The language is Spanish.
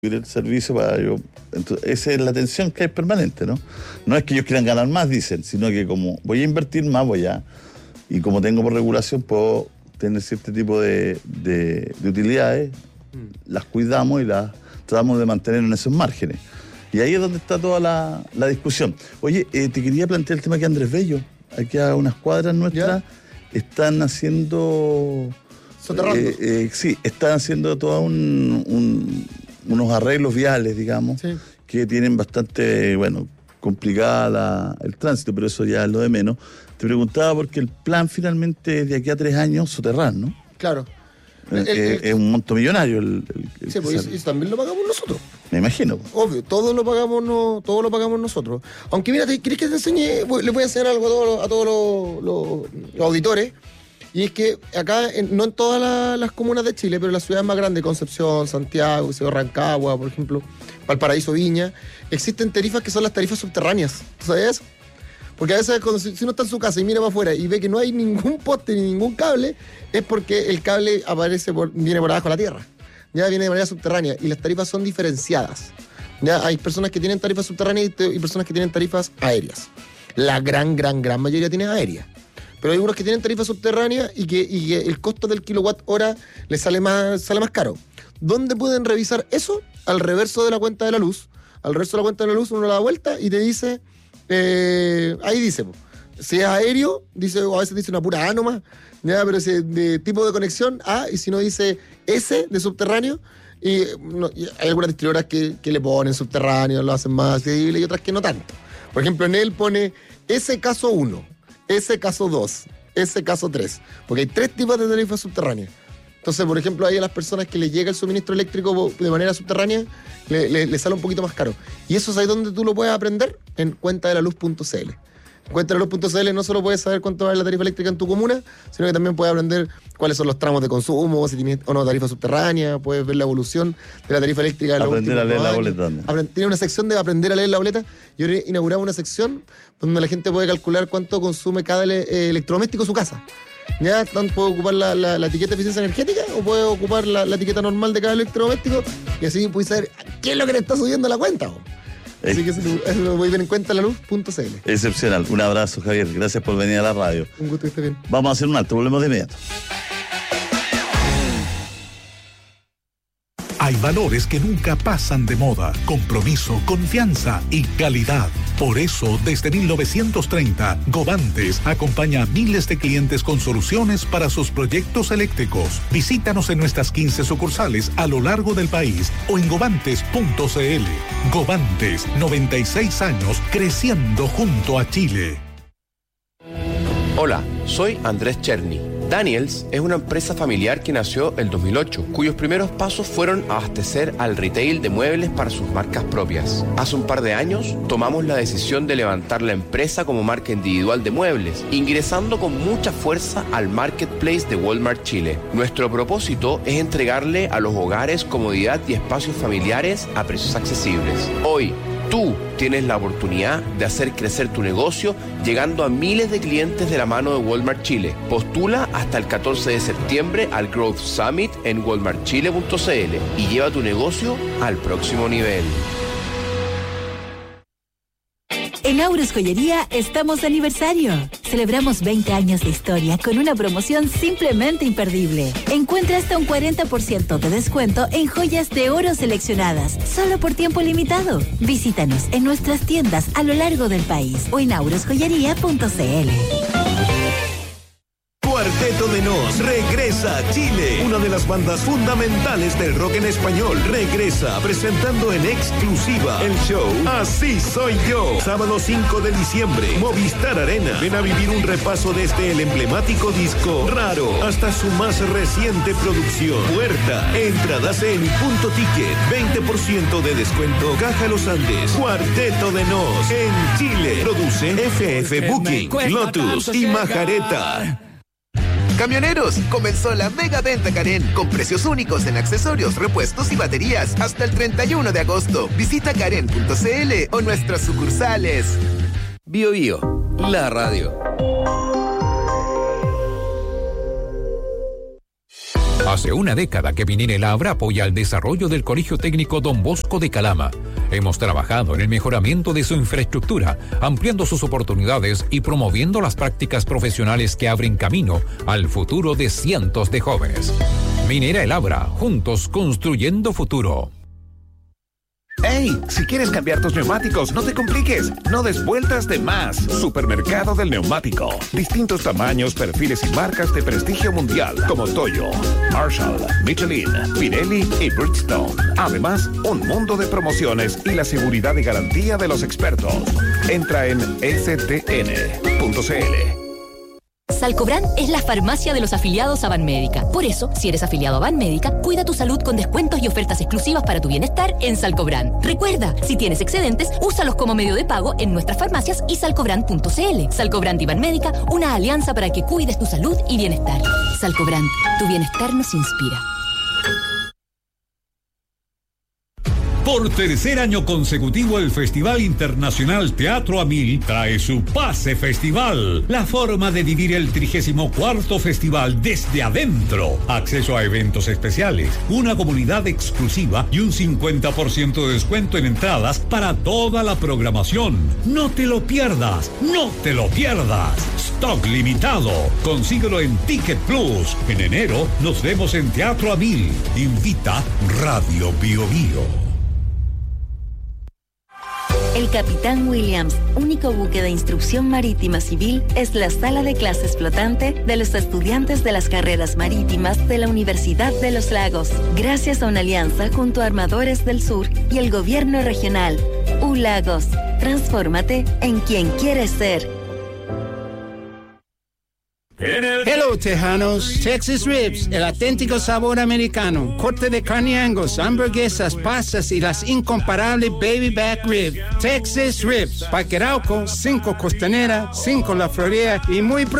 el servicio para yo. Entonces, esa es la tensión que hay permanente, ¿no? No es que ellos quieran ganar más, dicen, sino que como voy a invertir más, y como tengo por regulación, puedo tener cierto tipo de utilidades, las cuidamos y las tratamos de mantener en esos márgenes. Y ahí es donde está toda la discusión. Oye, te quería plantear el tema que Andrés Bello, aquí a unas cuadras nuestras, están haciendo... Soterrando. Sí, están haciendo todos unos arreglos viales, digamos, que tienen bastante, complicada el tránsito, pero eso ya es lo de menos. Te preguntaba porque el plan finalmente de aquí a 3 años soterrar, ¿no? Claro. Es un monto millonario. Sí, pues y también lo pagamos nosotros. Me imagino. Obvio, todo lo pagamos nosotros. Aunque mira, ¿querés que te enseñe? Les voy a enseñar algo a todos los auditores. Y es que acá, no en todas las comunas de Chile, pero en las ciudades más grandes, Concepción, Santiago, Rancagua, por ejemplo, Valparaíso, Viña, existen tarifas que son las tarifas subterráneas. ¿Tú sabes eso? Porque a veces si uno está en su casa y mira para afuera y ve que no hay ningún poste ni ningún cable, es porque el cable viene por abajo de la tierra. Ya viene de manera subterránea y las tarifas son diferenciadas. Ya hay personas que tienen tarifas subterráneas y personas que tienen tarifas aéreas. La gran mayoría tiene aéreas. Pero hay unos que tienen tarifas subterráneas y que el costo del kilowatt hora les sale más caro. ¿Dónde pueden revisar eso? Al reverso de la cuenta de la luz. Al reverso de la cuenta de la luz uno da vuelta y te dice, ahí dice, si es aéreo, dice, o a veces dice una pura A nomás, ya, pero si de tipo de conexión A, y si no dice S de subterráneo, y hay algunas distribuidoras que le ponen subterráneo, lo hacen más accesible y otras que no tanto. Por ejemplo, en él pone S caso 1. Ese caso 2, ese caso 3, porque hay 3 tipos de tarifas subterráneas. Entonces, por ejemplo, ahí a las personas que les llega el suministro eléctrico de manera subterránea, le sale un poquito más caro. Y eso es ahí donde tú lo puedes aprender, en cuentadelaluz.cl. En cuentadelaluz.cl no solo puedes saber cuánto vale la tarifa eléctrica en tu comuna, sino que también puedes aprender cuáles son los tramos de consumo, si tienes o no tarifa subterránea, puedes ver la evolución de la tarifa eléctrica. Aprender a leer la boleta. Tiene una sección de aprender a leer la boleta. Yo he inaugurado una sección donde la gente puede calcular cuánto consume cada electrodoméstico en su casa. Ya puede ocupar la etiqueta de eficiencia energética o puede ocupar la etiqueta normal de cada electrodoméstico y así puedes saber qué es lo que le está subiendo a la cuenta. Así que eso lo voy a ver en cuentadelaluz.cl. Excepcional. Un abrazo, Javier. Gracias por venir a la radio. Un gusto que esté bien. Vamos a hacer un alto. Volvemos de inmediato. Hay valores que nunca pasan de moda: compromiso, confianza y calidad. Por eso, desde 1930, Govantes acompaña a miles de clientes con soluciones para sus proyectos eléctricos. Visítanos en nuestras 15 sucursales a lo largo del país o en govantes.cl. Govantes, 96 años creciendo junto a Chile. Hola, soy Andrés Cherny. Daniels es una empresa familiar que nació el 2008, cuyos primeros pasos fueron abastecer al retail de muebles para sus marcas propias. Hace un par de años tomamos la decisión de levantar la empresa como marca individual de muebles, ingresando con mucha fuerza al marketplace de Walmart Chile. Nuestro propósito es entregarle a los hogares comodidad y espacios familiares a precios accesibles. Hoy, tú tienes la oportunidad de hacer crecer tu negocio llegando a miles de clientes de la mano de Walmart Chile. Postula hasta el 14 de septiembre al Growth Summit en walmartchile.cl y lleva tu negocio al próximo nivel. En Aures Joyería estamos de aniversario. Celebramos 20 años de historia con una promoción simplemente imperdible. Encuentra hasta un 40% de descuento en joyas de oro seleccionadas, solo por tiempo limitado. Visítanos en nuestras tiendas a lo largo del país o en auresjoyería.cl. Cuarteto de Nos regresa a Chile. Una de las bandas fundamentales del rock en español regresa presentando en exclusiva el show Así Soy Yo. Sábado 5 de diciembre, Movistar Arena. Ven a vivir un repaso desde el emblemático disco Raro hasta su más reciente producción Puerta. Entradas en Punto Ticket. 20% de descuento. Caja Los Andes. Cuarteto de Nos en Chile. Produce FF Booking, Lotus y Majareta. Camioneros, comenzó la mega venta Karen con precios únicos en accesorios, repuestos y baterías hasta el 31 de agosto. Visita karen.cl o nuestras sucursales. Bio Bio, la radio. Hace una década que Minera El Abra apoya el desarrollo del Colegio Técnico Don Bosco de Calama. Hemos trabajado en el mejoramiento de su infraestructura, ampliando sus oportunidades y promoviendo las prácticas profesionales que abren camino al futuro de cientos de jóvenes. Minera El Abra, juntos construyendo futuro. ¡Ey! Si quieres cambiar tus neumáticos, no te compliques. No des vueltas de más. Supermercado del Neumático. Distintos tamaños, perfiles y marcas de prestigio mundial, como Toyo, Marshall, Michelin, Pirelli y Bridgestone. Además, un mundo de promociones y la seguridad y garantía de los expertos. Entra en stn.cl. Salcobran es la farmacia de los afiliados a Banmédica. Por eso, si eres afiliado a Banmédica, cuida tu salud con descuentos y ofertas exclusivas para tu bienestar en Salcobran. Recuerda, si tienes excedentes, úsalos como medio de pago en nuestras farmacias y salcobran.cl. Salcobran y Banmédica, una alianza para que cuides tu salud y bienestar. Salcobran, tu bienestar nos inspira. Por tercer año consecutivo, el Festival Internacional Teatro a Mil trae su Pase Festival, la forma de vivir el 34º festival desde adentro. Acceso a eventos especiales, una comunidad exclusiva y un 50% de descuento en entradas para toda la programación. No te lo pierdas, no te lo pierdas. Stock limitado. Consíguelo en Ticket Plus. En enero nos vemos en Teatro a Mil. Invita Radio Bio Bio. El Capitán Williams, único buque de instrucción marítima civil, es la sala de clases flotante de los estudiantes de las carreras marítimas de la Universidad de los Lagos, gracias a una alianza junto a Armadores del Sur y el gobierno regional. ULagos, transfórmate en quien quieres ser. Hello, Tejanos. Texas Ribs, el auténtico sabor americano. Corte de carne Angus, hamburguesas, pastas y las incomparables Baby Back Rib. Texas Ribs. Parque Arauco, 5 Costanera, 5 La Florida y muy pronto